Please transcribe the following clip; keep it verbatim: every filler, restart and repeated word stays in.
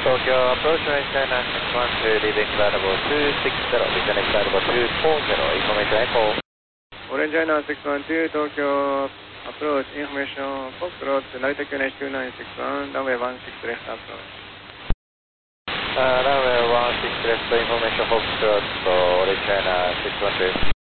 Tokyo approach Orange China six one two, leaving flight level two six zero, descending flight level two four zero, information echo. Orange China six one two, Tokyo approach, information Foxtrot, light Q N H two nine six one, runway one six left approach. Uh, runway one six left, information Foxtrot, Orange China six one two.